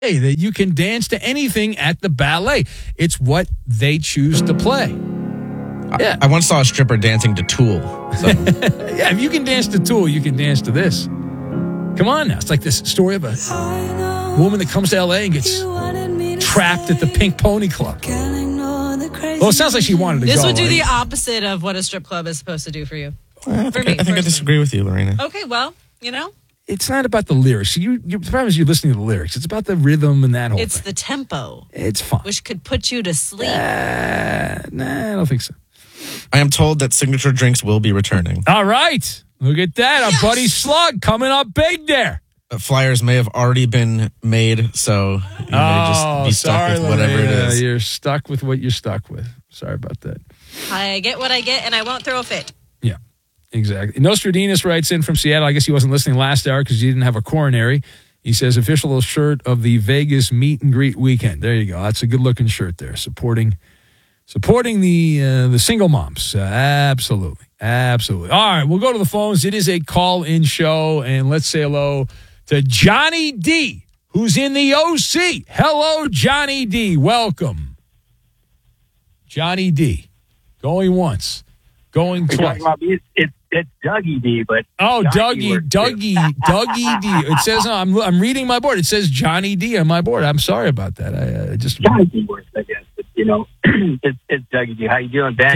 that you can dance to anything at the ballet. It's what they choose to play. Yeah. I once saw a stripper dancing to Tool. So. Yeah, if you can dance to Tool, you can dance to this. Come on now. It's like this story of a woman that comes to L.A. and gets trapped at the Pink Pony Club. Well, it sounds like she wanted to go. This would do the opposite of what a strip club is supposed to do for you. I think I disagree with you, Lorena. Okay, well, you know. It's not about the lyrics. The problem is you're listening to the lyrics. It's about the rhythm and that whole thing. It's the tempo. It's fun. Which could put you to sleep. Nah, I don't think so. I am told that Signature Drinks will be returning. All right. Look at that. Our buddy Slug coming up big there. Flyers may have already been made, so you may just be stuck with whatever it is. You're stuck with what you're stuck with. Sorry about that. I get what I get, and I won't throw a fit. Yeah, exactly. Nostradamus writes in from Seattle. I guess he wasn't listening last hour because he didn't have a coronary. He says, official shirt of the Vegas meet and greet weekend. There you go. That's a good-looking shirt there, supporting the single moms. Absolutely. All right, we'll go to the phones. It is a call-in show, and let's say hello to Johnny D, who's in the OC. Hello, Johnny D. Welcome. Johnny D. Going once. Going twice. It's Dougie D, but... Oh, Dougie D. It says, I'm reading my board. It says Johnny D on my board. I'm sorry about that. I just... Johnny D works, I guess. But, it's Dougie D. How you doing, Ben?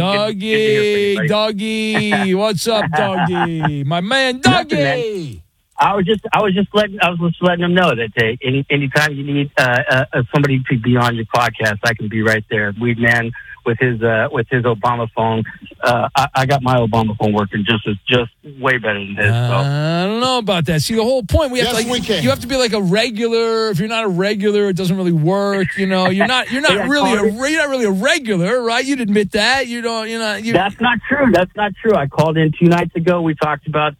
Dougie. What's up, Dougie? My man, Dougie. I was just letting them know that anytime you need somebody to be on your podcast, I can be right there. Weed Man with his Obama phone. I got my Obama phone working just way better than his. So. I don't know about that. See, the whole point you have to be like a regular. If you're not a regular, it doesn't really work. You're not really a regular, right? You'd admit that. That's not true. That's not true. I called in 2 nights ago. We talked about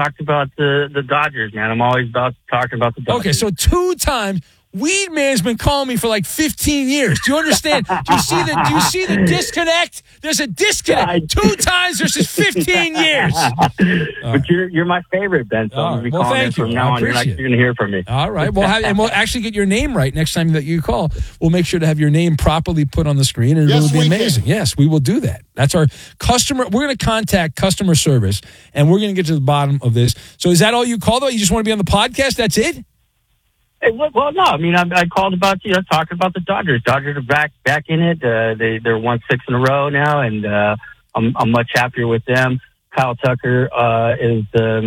the Dodgers, man. I'm always talking about the Dodgers. Okay, so 2 times. Weed Man's been calling me for like 15 years. Do you understand? Do you see the disconnect? There's a disconnect. 2 times versus 15 years. But you're my favorite, Ben. So I'm gonna be calling in from now on. You're going to hear from me. All right. And we'll actually get your name right next time that you call. We'll make sure to have your name properly put on the screen, and it'll be amazing. Yes, we will do that. That's our customer. We're going to contact customer service, and we're going to get to the bottom of this. So is that all you call, though? You just want to be on the podcast? That's it? Well, no. I mean, I called about talking about the Dodgers. Dodgers are back in it. They're won 6 in a row now, and I'm much happier with them. Kyle Tucker is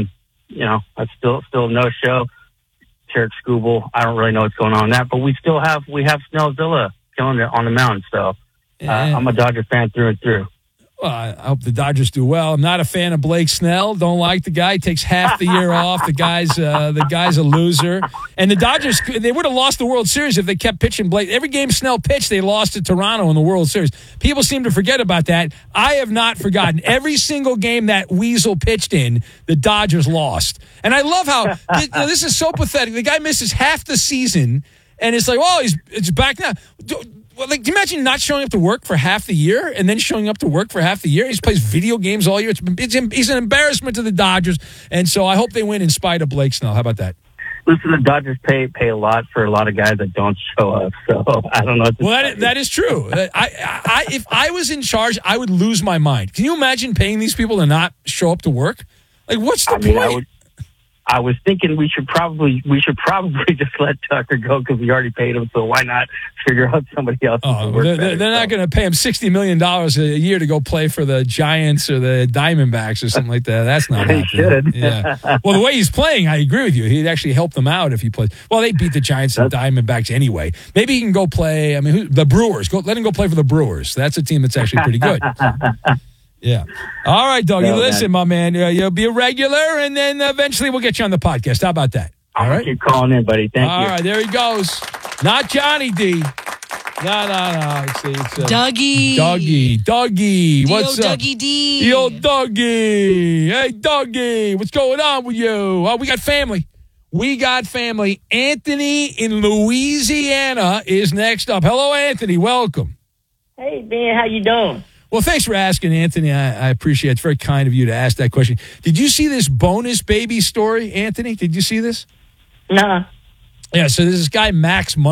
that's still no show. Tarek Skubal, I don't really know what's going on in that, but we have Snellzilla killing it on the mound. So I'm a Dodger fan through and through. Well, I hope the Dodgers do well. I'm not a fan of Blake Snell. Don't like the guy. He takes half the year off. The guy's a loser. And the Dodgers, they would have lost the World Series if they kept pitching Blake. Every game Snell pitched, they lost to Toronto in the World Series. People seem to forget about that. I have not forgotten. Every single game that Weasel pitched in, the Dodgers lost. And I love how this is so pathetic. The guy misses half the season, and it's like, it's back now. Like, do you imagine not showing up to work for half the year and then showing up to work for half the year? He just plays video games all year. He's an embarrassment to the Dodgers, and so I hope they win in spite of Blake Snell. How about that? Listen, the Dodgers pay a lot for a lot of guys that don't show up, so I don't know what to say. That is true. If I was in charge, I would lose my mind. Can you imagine paying these people to not show up to work? Like, what's the point? I was thinking we should probably just let Tucker go because we already paid him. So why not figure out somebody else? They're not going to pay him $60 million a year to go play for the Giants or the Diamondbacks or something like that. That's not happening. He should. Yeah. Well, the way he's playing, I agree with you. He'd actually help them out if he plays. Well, they beat the Giants and Diamondbacks anyway. Maybe he can go play. I mean, the Brewers. Let him go play for the Brewers. That's a team that's actually pretty good. Yeah. All right, Dougie. Listen, my man. You'll be a regular, and then eventually we'll get you on the podcast. How about that? All right. Keep calling in, buddy. Thank you. All right, there he goes. Not Johnny D. No. It's Dougie. What's up? Dougie D. Yo, Dougie. Hey, Dougie. What's going on with you? Oh, we got family. Anthony in Louisiana is next up. Hello, Anthony. Welcome. Hey, Ben. How you doing? Well, thanks for asking, Anthony. I appreciate it. It's very kind of you to ask that question. Did you see this bonus baby story, Anthony? Did you see this? Nah. Yeah, so there's this guy, Max